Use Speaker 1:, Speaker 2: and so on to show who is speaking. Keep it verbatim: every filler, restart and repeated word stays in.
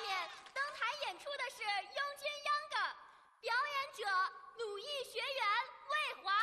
Speaker 1: 面登台演出的是拥军秧歌，表演者鲁艺学员魏华。